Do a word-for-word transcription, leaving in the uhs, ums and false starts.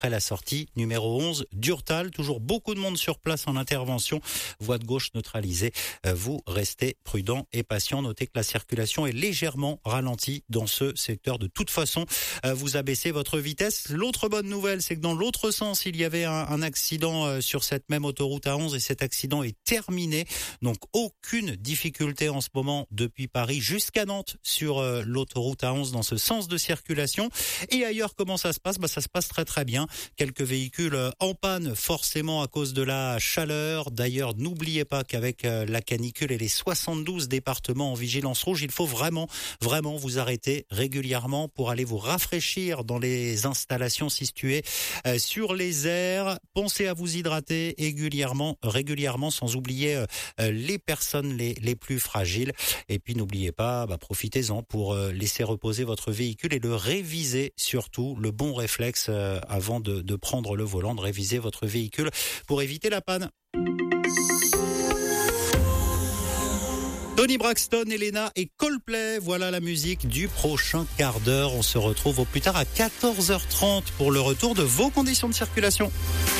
après la sortie numéro onze d'Urtal. Toujours beaucoup de monde sur place en intervention. Voie de gauche neutralisée. Vous restez prudent et patient. Notez que la circulation est légèrement ralentie dans ce secteur. De toute façon, vous abaissez votre vitesse. L'autre bonne nouvelle, c'est que dans l'autre sens, il y avait un, un accident sur cette même autoroute A onze et cet accident est terminé. Donc aucune difficulté en ce moment depuis Paris jusqu'à Nantes sur euh, l'autoroute A onze dans ce sens de circulation. Et ailleurs, comment ça se passe ? Bah, ça se passe très très bien. Quelques véhicules en panne forcément à cause de la chaleur. D'ailleurs, n'oubliez pas qu'avec euh, la canicule et les soixante-douze départements en vigilance rouge, il faut vraiment, vraiment vous arrêter régulièrement pour aller vous rafraîchir dans les installations situées euh, sur les aires. Pensez à vous hydrater régulièrement, régulièrement sans oublier euh, les personnes les, les plus fragiles. Et puis n'oubliez pas, bah, profitez-en pour euh, laisser reposer votre véhicule et le réviser surtout. Le bon réflexe euh, avant de, de prendre le volant, de réviser votre véhicule pour éviter la panne. Tony Braxton, Elena et Coldplay, voilà la musique du prochain quart d'heure. On se retrouve au plus tard à quatorze heures trente pour le retour de vos conditions de circulation.